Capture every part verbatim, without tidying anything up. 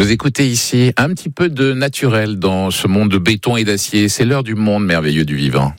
Vous écoutez ici un petit peu de naturel dans ce monde de béton et d'acier. C'est l'heure du monde merveilleux du vivant.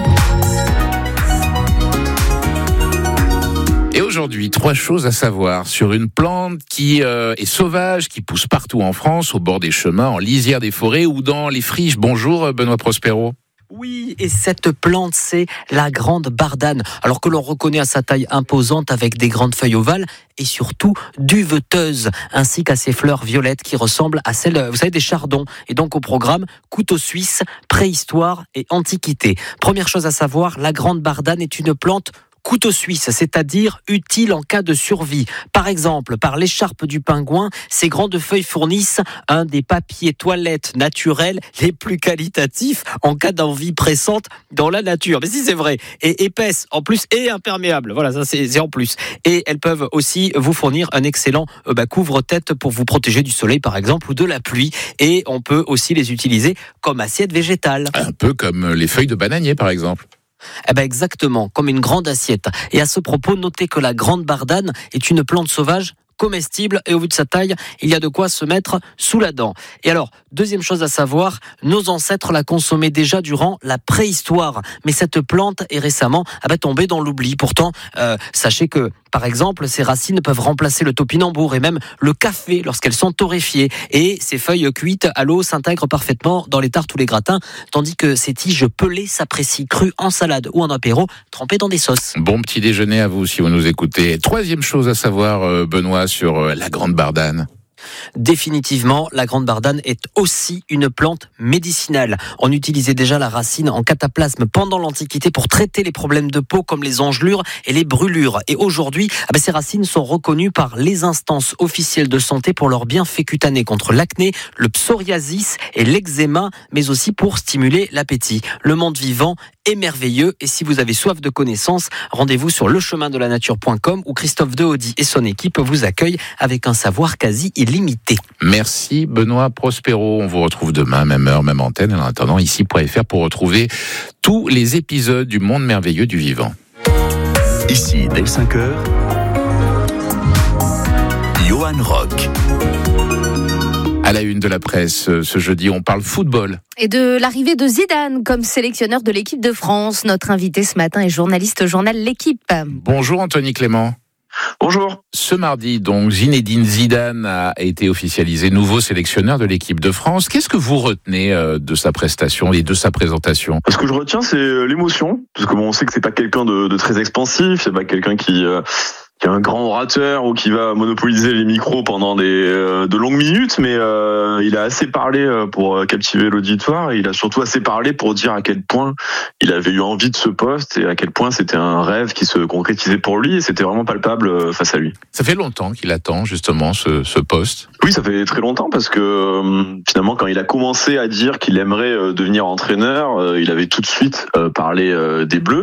Et aujourd'hui, trois choses à savoir sur une plante qui euh, est sauvage, qui pousse partout en France, au bord des chemins, en lisière des forêts ou dans les friches. Bonjour Benoît Prospero. Oui, et cette plante, c'est la grande bardane. Alors que l'on reconnaît à sa taille imposante avec des grandes feuilles ovales et surtout duveteuses, ainsi qu'à ses fleurs violettes qui ressemblent à celles, vous savez, des chardons. Et donc au programme, couteau suisse, préhistoire et antiquité. Première chose à savoir, la grande bardane est une plante couteau suisse, c'est-à-dire utile en cas de survie. Par exemple, par l'écharpe du pingouin, ces grandes feuilles fournissent un des papiers toilettes naturels les plus qualitatifs en cas d'envie pressante dans la nature. Mais si c'est vrai, et épaisse en plus et imperméable. Voilà, ça c'est, c'est en plus. Et elles peuvent aussi vous fournir un excellent euh, bah, couvre-tête pour vous protéger du soleil par exemple ou de la pluie. Et on peut aussi les utiliser comme assiette végétale. Un peu comme les feuilles de bananier par exemple. Eh ben exactement, comme une grande assiette. Et à ce propos, notez que la grande bardane est une plante sauvage comestible et au vu de sa taille, il y a de quoi se mettre sous la dent. Et alors, deuxième chose à savoir, nos ancêtres la consommaient déjà durant la préhistoire. Mais cette plante est récemment ah ben, tombée dans l'oubli. Pourtant, euh, sachez que, par exemple, ses racines peuvent remplacer le topinambour et même le café lorsqu'elles sont torréfiées. Et ses feuilles cuites à l'eau s'intègrent parfaitement dans les tartes ou les gratins, tandis que ses tiges pelées s'apprécient crues en salade ou en apéro, trempées dans des sauces. Bon petit déjeuner à vous si vous nous écoutez. Troisième chose à savoir, euh, Benoît, sur euh, la grande bardane. Définitivement, la grande bardane est aussi une plante médicinale. On utilisait déjà la racine en cataplasme pendant l'Antiquité pour traiter les problèmes de peau comme les engelures et les brûlures. Et aujourd'hui, ah ben ces racines sont reconnues par les instances officielles de santé pour leurs bienfaits cutanés contre l'acné, le psoriasis et l'eczéma, mais aussi pour stimuler l'appétit. Le monde vivant est merveilleux et si vous avez soif de connaissances, rendez-vous sur le chemin de la nature point com où Christophe Deaudy et son équipe vous accueillent avec un savoir quasi illimité. Merci Benoît Prospero. On vous retrouve demain, même heure, même antenne. En attendant, ici point f r pour retrouver tous les épisodes du monde merveilleux du vivant. Ici, dès cinq heures, Johan Rock. À la une de la presse, ce jeudi, on parle football. Et de l'arrivée de Zidane comme sélectionneur de l'équipe de France. Notre invité ce matin est journaliste au journal L'Équipe. Bonjour Anthony Clément. Bonjour. Ce mardi, donc, Zinedine Zidane a été officialisé nouveau sélectionneur de l'équipe de France. Qu'est-ce que vous retenez de sa prestation et de sa présentation ? Ce que je retiens, c'est l'émotion, parce que bon, on sait que c'est pas quelqu'un de, de très expansif, c'est pas quelqu'un qui euh... qui est un grand orateur ou qui va monopoliser les micros pendant des euh, de longues minutes, mais euh, il a assez parlé pour captiver l'auditoire et il a surtout assez parlé pour dire à quel point il avait eu envie de ce poste et à quel point c'était un rêve qui se concrétisait pour lui et c'était vraiment palpable face à lui. Ça fait longtemps qu'il attend justement ce, ce poste. Oui, ça fait très longtemps parce que euh, finalement quand il a commencé à dire qu'il aimerait euh, devenir entraîneur, euh, il avait tout de suite euh, parlé euh, des Bleus,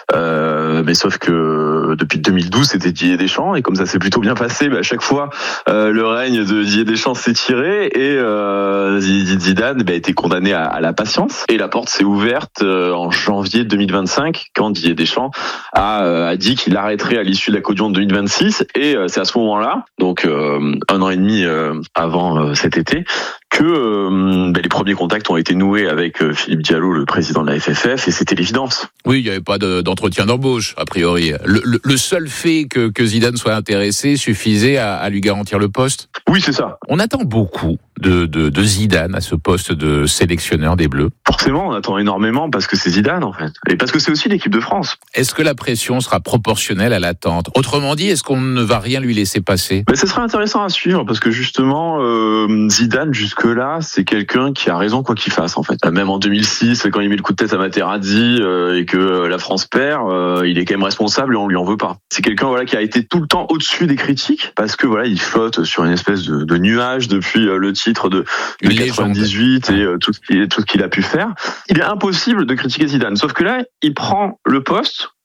euh, mais sauf que depuis deux mille douze c'était Didier Deschamps et comme ça s'est plutôt bien passé, bah à chaque fois euh, le règne de Didier Deschamps s'est tiré et euh, Zidane bah, a été condamné à, à la patience et la porte s'est ouverte euh, en janvier deux mille vingt-cinq quand Didier Deschamps a, euh, a dit qu'il arrêterait à l'issue de la Coupe du Monde deux mille vingt-six et euh, c'est à ce moment-là, donc euh, un an et demi euh, avant euh, cet été, que euh, bah, les premiers contacts ont été noués avec euh, Philippe Diallo, le président de la F F F, et c'était l'évidence. Oui, il n'y avait pas de, d'entretien d'embauche, a priori. Le, le, le seul fait que, que Zidane soit intéressé suffisait à, à lui garantir le poste ? Oui, c'est ça. On attend beaucoup de, de, de Zidane à ce poste de sélectionneur des Bleus. Forcément, on attend énormément parce que c'est Zidane, en fait. Et parce que c'est aussi l'équipe de France. Est-ce que la pression sera proportionnelle à l'attente ? Autrement dit, est-ce qu'on ne va rien lui laisser passer ? Mais ce sera intéressant à suivre parce que justement, euh, Zidane, jusque-là, c'est quelqu'un qui a raison quoi qu'il fasse, en fait. Même en deux mille six, quand il met le coup de tête à Materazzi euh, et que euh, la France perd, euh, il est quand même responsable et on lui en veut pas. C'est quelqu'un voilà qui a été tout le temps au-dessus des critiques parce que voilà, il flotte sur une espèce de, de nuage depuis euh, le titre de, de quatre-vingt-dix-huit et euh, tout ce qui tout ce qu'il a pu faire. Il est impossible de critiquer Zidane, sauf que là, il prend le poste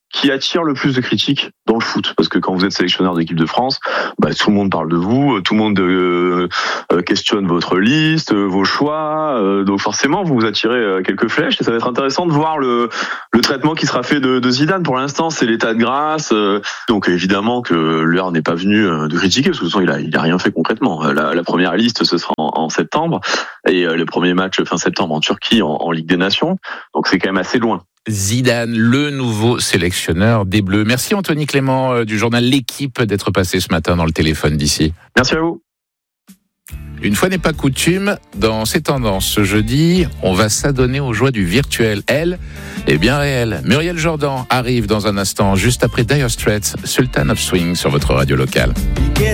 qui attire le plus de critiques dans le foot, parce que quand vous êtes sélectionneur d'équipe de France, bah, tout le monde parle de vous, tout le monde euh, euh, questionne votre liste, euh, vos choix, euh, donc forcément vous vous attirez euh, quelques flèches, et ça va être intéressant de voir le, le traitement qui sera fait de, de Zidane. Pour l'instant, c'est l'état de grâce, euh, donc évidemment que l'heure n'est pas venue euh, de critiquer, parce que de toute façon il a, il a rien fait concrètement. La, la première liste, ce sera en, en septembre, et euh, le premier match fin septembre en Turquie, en, en Ligue des Nations, donc c'est quand même assez loin. Zidane, le nouveau sélectionneur des Bleus. Merci Anthony Clément euh, du journal L'Équipe d'être passé ce matin dans le téléphone d'ici. Merci à vous. Une fois n'est pas coutume, dans ces tendances ce jeudi, on va s'adonner aux joies du virtuel. Elle est bien réelle. Muriel Jordan arrive dans un instant, juste après Dire Straits, Sultan of Swing sur votre radio locale.